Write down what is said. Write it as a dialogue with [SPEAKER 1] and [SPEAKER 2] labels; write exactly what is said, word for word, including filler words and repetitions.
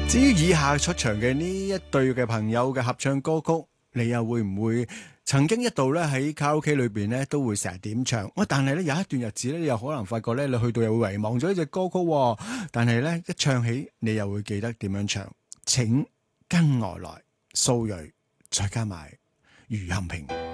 [SPEAKER 1] 至於以下出場嘅呢一對嘅朋友嘅合唱歌曲，你又會唔會曾經一度咧喺卡拉 OK 裏邊咧都會成日點唱？哇！但係咧有一段日子咧，你又可能發覺咧，你去到又會遺忘咗呢隻歌曲，但係咧一唱起，你又會記得點樣唱。請跟我來，蘇芮再加埋余杏平。